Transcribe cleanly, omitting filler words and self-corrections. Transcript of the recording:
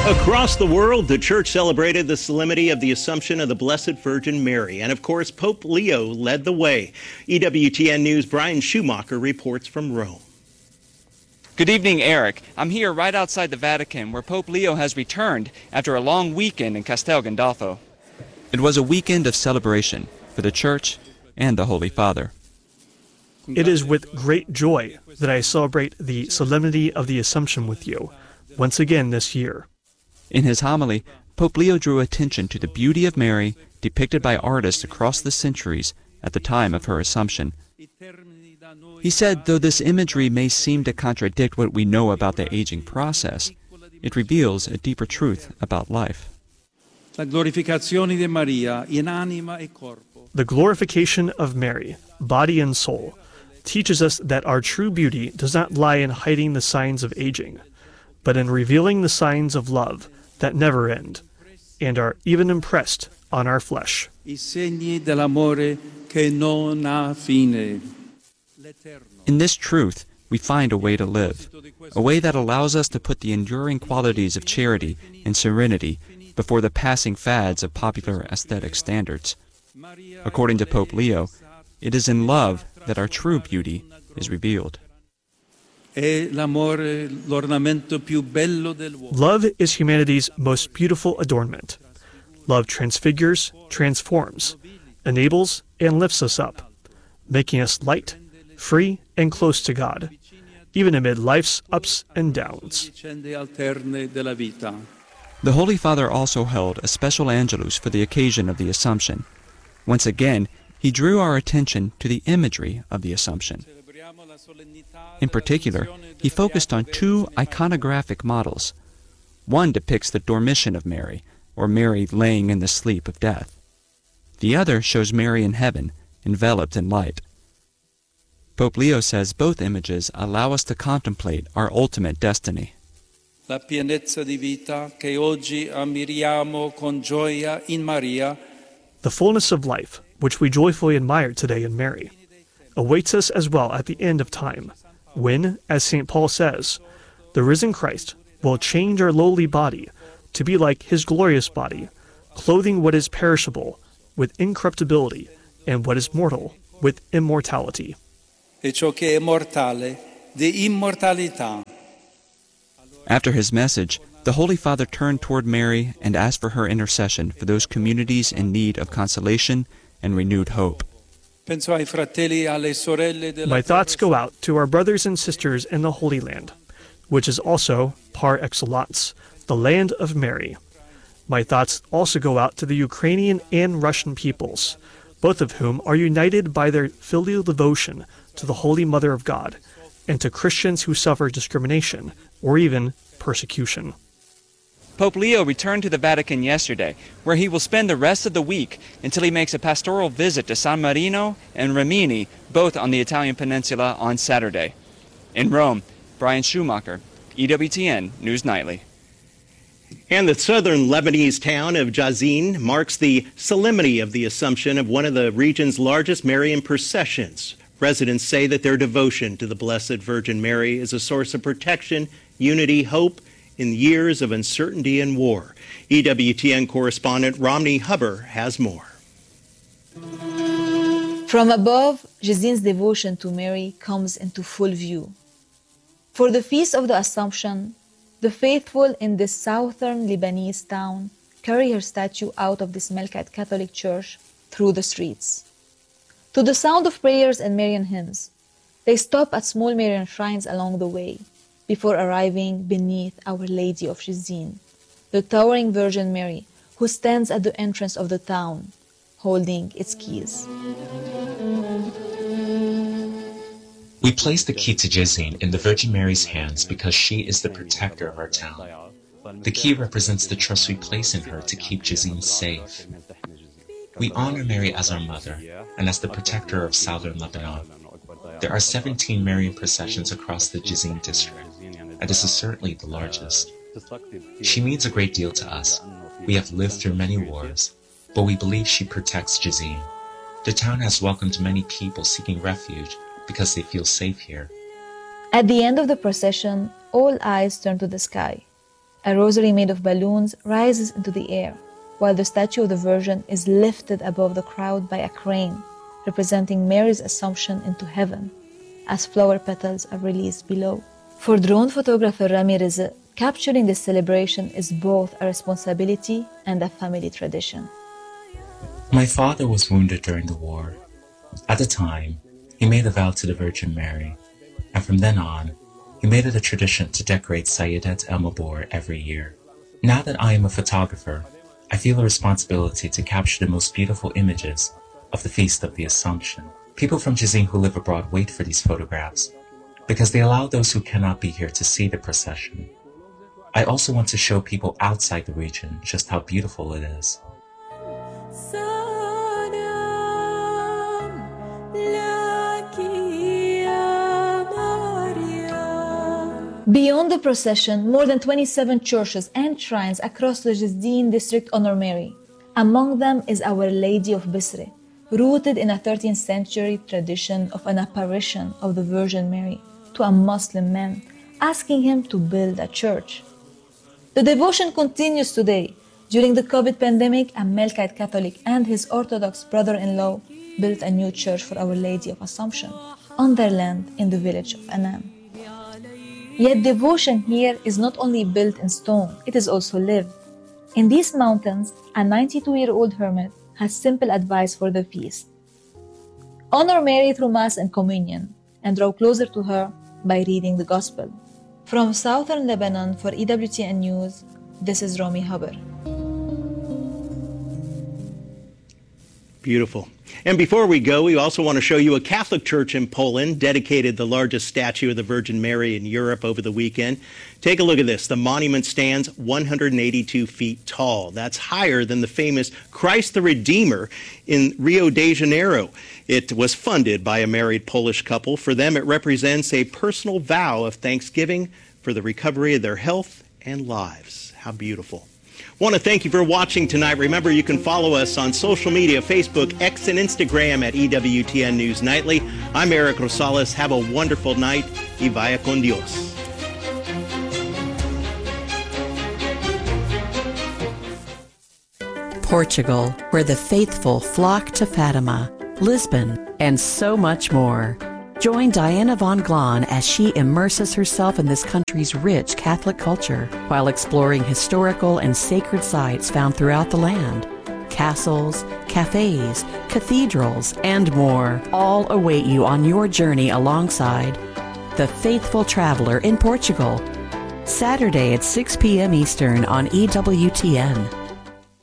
Across the world, the church celebrated the solemnity of the Assumption of the Blessed Virgin Mary. And of course, Pope Leo led the way. EWTN News' Brian Schumacher reports from Rome. Good evening, Eric. I'm here right outside the Vatican, where Pope Leo has returned after a long weekend in Castel Gandolfo. It was a weekend of celebration for the Church and the Holy Father. It is with great joy that I celebrate the solemnity of the Assumption with you, once again this year. In his homily, Pope Leo drew attention to the beauty of Mary depicted by artists across the centuries at the time of her Assumption. He said, though this imagery may seem to contradict what we know about the aging process, it reveals a deeper truth about life. The glorification of Mary, body and soul, teaches us that our true beauty does not lie in hiding the signs of aging, but in revealing the signs of love that never end, and are even impressed on our flesh. In this truth, we find a way to live, a way that allows us to put the enduring qualities of charity and serenity before the passing fads of popular aesthetic standards. According to Pope Leo, it is in love that our true beauty is revealed. Love is humanity's most beautiful adornment. Love transfigures, transforms, enables, and lifts us up, making us light, free, and close to God, even amid life's ups and downs. The Holy Father also held a special Angelus for the occasion of the Assumption. Once again, he drew our attention to the imagery of the Assumption. In particular, he focused on two iconographic models. One depicts the dormition of Mary, or Mary laying in the sleep of death. The other shows Mary in heaven, enveloped in light. Pope Leo says both images allow us to contemplate our ultimate destiny. La pienezza di vita che oggi ammiriamo con gioia in Maria, the fullness of life, which we joyfully admire today in Mary, awaits us as well at the end of time, when, as St. Paul says, the risen Christ will change our lowly body to be like his glorious body, clothing what is perishable with incorruptibility and what is mortal with immortality. E ciò che è mortale di immortalità. After his message, the Holy Father turned toward Mary and asked for her intercession for those communities in need of consolation and renewed hope. My thoughts go out to our brothers and sisters in the Holy Land, which is also, par excellence, the land of Mary. My thoughts also go out to the Ukrainian and Russian peoples, both of whom are united by their filial devotion to the Holy Mother of God, and to Christians who suffer discrimination or even persecution. Pope Leo returned to the Vatican yesterday, where he will spend the rest of the week until he makes a pastoral visit to San Marino and Rimini, both on the Italian peninsula, on Saturday. In Rome, Brian Schumacher, EWTN News Nightly. And the southern Lebanese town of Jazin marks the solemnity of the Assumption of one of the region's largest Marian processions. Residents say that their devotion to the Blessed Virgin Mary is a source of protection, unity, hope, in years of uncertainty and war. EWTN correspondent Romney Huber has more. From above, Jazin's devotion to Mary comes into full view. For the Feast of the Assumption, the faithful in this southern Lebanese town carry her statue out of this Melkite Catholic church through the streets. To the sound of prayers and Marian hymns, they stop at small Marian shrines along the way, before arriving beneath Our Lady of Jazin, the towering Virgin Mary who stands at the entrance of the town, holding its keys. We place the key to Jazin in the Virgin Mary's hands because she is the protector of our town. The key represents the trust we place in her to keep Jazin safe. We honor Mary as our mother and as the protector of southern Lebanon. There are 17 Marian processions across the Jazin district, and this is certainly the largest. She means a great deal to us. We have lived through many wars, but we believe she protects Jazin. The town has welcomed many people seeking refuge because they feel safe here. At the end of the procession, all eyes turn to the sky, A rosary made of balloons rises into the air, while the statue of the Virgin is lifted above the crowd by a crane, representing Mary's Assumption into heaven, as flower petals are released below. For drone photographer Rami Rizq, capturing this celebration is both a responsibility and a family tradition. My father was wounded during the war. At the time, he made a vow to the Virgin Mary, and from then on, he made it a tradition to decorate Sayyidat El Mabor every year. Now that I am a photographer, I feel a responsibility to capture the most beautiful images of the Feast of the Assumption. People from Jazin who live abroad wait for these photographs because they allow those who cannot be here to see the procession. I also want to show people outside the region just how beautiful it is. Beyond the procession, more than 27 churches and shrines across the Jazin district honor Mary. Among them is Our Lady of Bisri, rooted in a 13th century tradition of an apparition of the Virgin Mary to a Muslim man, asking him to build a church. The devotion continues today. During the COVID pandemic, a Melkite Catholic and his Orthodox brother-in-law built a new church for Our Lady of Assumption on their land in the village of Anan. Yet devotion here is not only built in stone, it is also lived. In these mountains, a 92-year-old hermit has simple advice for the feast. Honor Mary through Mass and Communion, and draw closer to her by reading the Gospel. From southern Lebanon for EWTN News, this is Romy Haber. Beautiful. And before we go, we also want to show you a Catholic church in Poland dedicated the largest statue of the Virgin Mary in Europe over the weekend. Take a look at this. The monument stands 182 feet tall. That's higher than the famous Christ the Redeemer in Rio de Janeiro. It was funded by a married Polish couple. For them, it represents a personal vow of thanksgiving for the recovery of their health and lives. How beautiful. Want to thank you for watching tonight. Remember, you can follow us on social media, Facebook, X, and Instagram at EWTN News Nightly. I'm Eric Rosales. Have a wonderful night. Y vaya con Dios. Portugal, where the faithful flock to Fatima, Lisbon, and so much more. Join Diana von Glahn as she immerses herself in this country's rich Catholic culture while exploring historical and sacred sites found throughout the land. Castles, cafes, cathedrals, and more all await you on your journey alongside The Faithful Traveler in Portugal. Saturday at 6 p.m. Eastern on EWTN.